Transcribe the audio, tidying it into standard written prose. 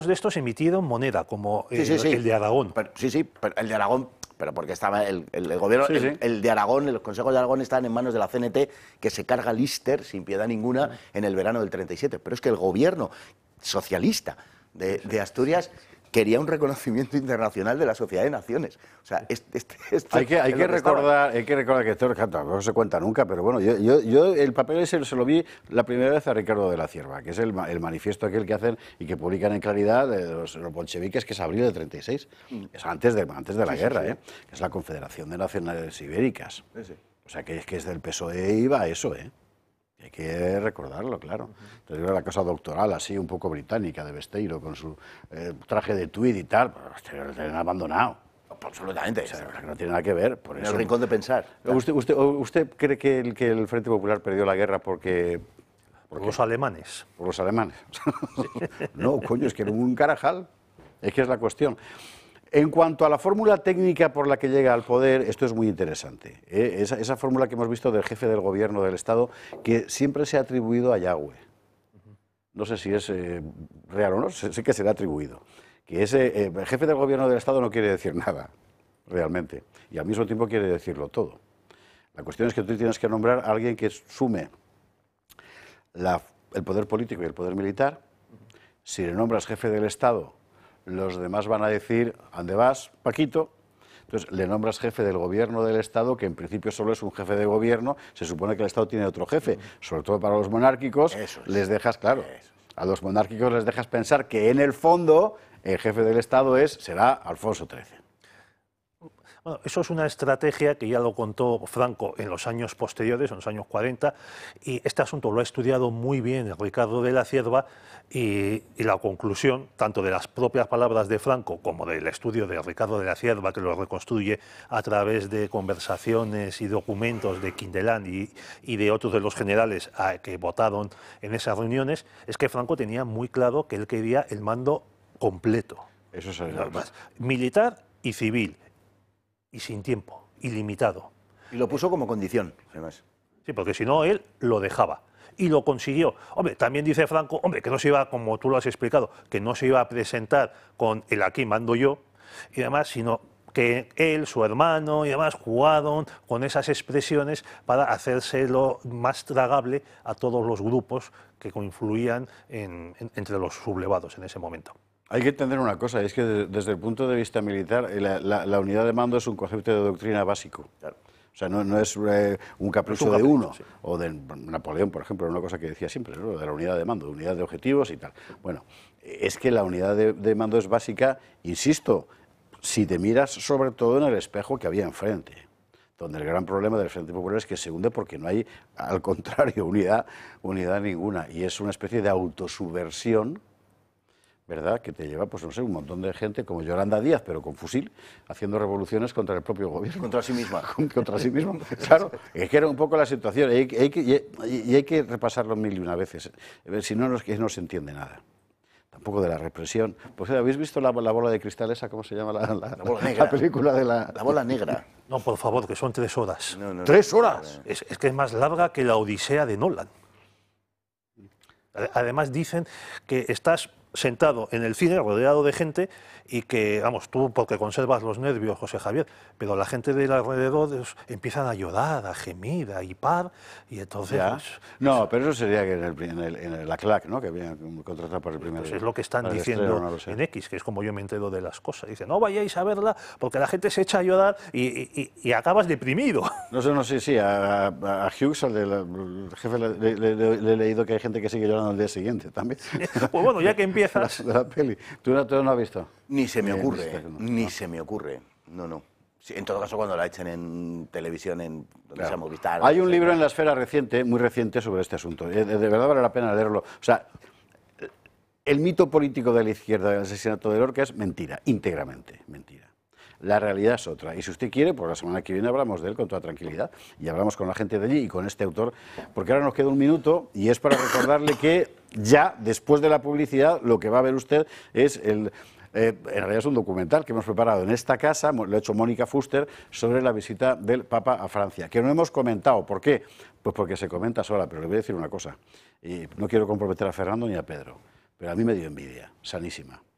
de estos emitieron moneda, como Sí, sí, sí. el de Aragón. Sí, pero el de Aragón, pero porque estaba el gobierno, Sí, sí. el de Aragón, los consejos de Aragón estaban en manos de la CNT, que se carga Lister sin piedad ninguna en el verano del 37. Pero es que el gobierno socialista de Asturias quería un reconocimiento internacional de la Sociedad de Naciones. O sea, Hay que recordar que esto no se cuenta nunca, pero bueno, yo el papel ese se lo vi la primera vez a Ricardo de la Cierva, que es el manifiesto aquel que hacen y que publican en Claridad de los bolcheviques, que es abril del 36, es antes de la guerra, que es la Confederación de Naciones Ibéricas. O sea, que es del PSOE iba a eso, Hay que recordarlo, claro. Entonces era la cosa doctoral, así, un poco británica, de Besteiro, con su traje de tweed y tal, pero lo tienen abandonado. Absolutamente. O sea, no tiene nada que ver. Por En eso. el rincón de pensar. ¿Usted cree que el Frente Popular perdió la guerra porque... Por los alemanes. Por los alemanes. No, coño, es que era un carajal. Es que es la cuestión. En cuanto a la fórmula técnica por la que llega al poder, esto es muy interesante. Esa fórmula que hemos visto del jefe del gobierno del Estado, que siempre se ha atribuido a Yagüe. No sé si es real o no, sé que se le ha atribuido. Que ese jefe del gobierno del Estado no quiere decir nada, realmente. Y al mismo tiempo quiere decirlo todo. La cuestión es que tú tienes que nombrar a alguien que sume el poder político y el poder militar. Si le nombras jefe del Estado, los demás van a decir, ¿ande vas, Paquito? Entonces, le nombras jefe del gobierno del Estado, que en principio solo es un jefe de gobierno, se supone que el Estado tiene otro jefe, sobre todo para los monárquicos, les dejas, claro, a los monárquicos les dejas pensar que en el fondo el jefe del Estado será Alfonso XIII. Bueno, eso es una estrategia que ya lo contó Franco en los años posteriores, en los años 40, y este asunto lo ha estudiado muy bien Ricardo de la Cierva, y la conclusión, tanto de las propias palabras de Franco como del estudio de Ricardo de la Cierva, que lo reconstruye a través de conversaciones y documentos de Quindelán y de otros de los generales que votaron en esas reuniones, es que Franco tenía muy claro que él quería el mando completo. Eso es militar y civil. Y sin tiempo, ilimitado. Y lo puso como condición, además. Sí, porque si no, él lo dejaba. Y lo consiguió. Hombre, también dice Franco, hombre, que no se iba, como tú lo has explicado, que no se iba a presentar con el aquí mando yo, y demás, sino que él, su hermano y demás jugaron con esas expresiones para hacérselo más tragable a todos los grupos que confluían entre los sublevados en ese momento. Hay que entender una cosa, es que desde el punto de vista militar, la unidad de mando es un concepto de doctrina básico. Claro. O sea, no es un capricho de uno, sí. O de Napoleón, por ejemplo, una cosa que decía siempre, ¿no? De la unidad de mando, unidad de objetivos y tal. Bueno, es que la unidad de mando es básica, insisto, si te miras sobre todo en el espejo que había enfrente, donde el gran problema del Frente Popular es que se hunde porque no hay, al contrario, unidad ninguna, y es una especie de autosubversión, ¿verdad?, que te lleva, pues no sé, un montón de gente como Yolanda Díaz, pero con fusil, haciendo revoluciones contra el propio gobierno. Contra sí misma. Contra sí mismo, claro. Es que era un poco la situación, y hay que repasarlo mil y una veces, si no, no se entiende nada. Tampoco de la represión. Pues ¿habéis visto la bola de cristal esa? ¿Cómo se llama la bola negra? La película de la bola negra. No, por favor, que son 3 horas. No. ¿3 horas? Es que es más larga que la Odisea de Nolan. Además dicen que estás sentado en el cine rodeado de gente y que, vamos, tú porque conservas los nervios, José Javier, pero la gente del alrededor empiezan a llorar, a gemir, a hipar, y entonces... Pues, no, pero eso sería que en la CLAC, ¿no?, que había contratado por el primer... Pues es lo que están diciendo en X, que es como yo me entero de las cosas. Dicen, no vayáis a verla porque la gente se echa a llorar y acabas deprimido. No sé, sí, a Hughes, al jefe, le he leído que hay gente que sigue llorando al día siguiente también. Pues bueno, ya que empiezas... de la peli. ¿Tú no has visto? Ni se me ocurre, ni se me ocurre. No. Sí, en todo caso, cuando la echen en televisión, donde sea Movistar... Hay un libro en la esfera reciente, muy reciente, sobre este asunto. De verdad vale la pena leerlo. O sea, el mito político de la izquierda del asesinato de Lorca es mentira, íntegramente mentira. La realidad es otra. Y si usted quiere, pues la semana que viene hablamos de él con toda tranquilidad. Y hablamos con la gente de allí y con este autor, porque ahora nos queda un minuto y es para recordarle que ya, después de la publicidad, lo que va a ver usted es en realidad es un documental que hemos preparado en esta casa, lo ha hecho Mónica Fuster, sobre la visita del Papa a Francia, que no hemos comentado. ¿Por qué? Pues porque se comenta sola, pero le voy a decir una cosa. Y no quiero comprometer a Fernando ni a Pedro, pero a mí me dio envidia, sanísima.